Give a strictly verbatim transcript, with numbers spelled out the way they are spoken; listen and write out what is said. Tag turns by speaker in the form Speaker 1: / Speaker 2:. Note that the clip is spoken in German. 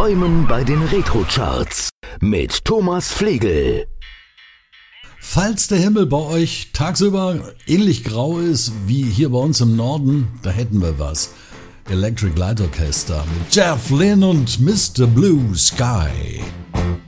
Speaker 1: Träumen bei den Retro-Charts mit Thomas Flegel.
Speaker 2: Falls der Himmel bei euch tagsüber ähnlich grau ist wie hier bei uns im Norden, da hätten wir was. Electric Light Orchestra mit Jeff Lynne und Mister Blue Sky.